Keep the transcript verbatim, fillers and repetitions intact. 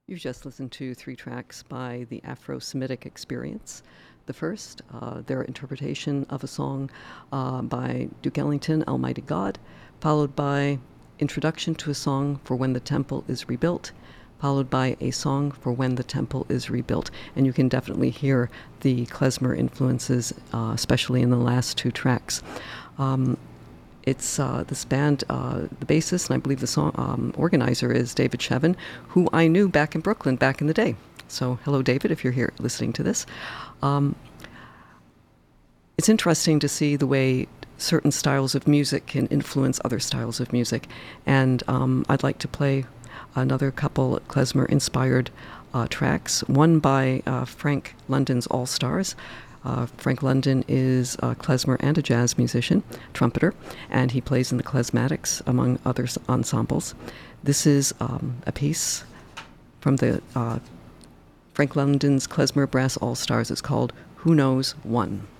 You've just listened to three tracks by the Afro-Semitic Experience. The first, uh, their interpretation of a song uh, by Duke Ellington, Almighty God, followed by Introduction to a Song for When the Temple is Rebuilt, followed by a song for When the Temple is Rebuilt. And you can definitely hear the klezmer influences, uh, especially in the last two tracks. Um, It's uh, this band, uh, the bassist, and I believe the song um, organizer is David Shevin, who I knew back in Brooklyn back in the day. So hello, David, if you're here listening to this. Um, it's interesting to see the way certain styles of music can influence other styles of music. And um, I'd like to play another couple klezmer-inspired uh, tracks, one by uh, Frank London's All Stars. Uh, Frank London is a klezmer and a jazz musician, trumpeter, and he plays in the Klezmatics, among other ensembles. This is um, a piece from the uh, Frank London's Klezmer Brass All-Stars. It's called Who Knows One.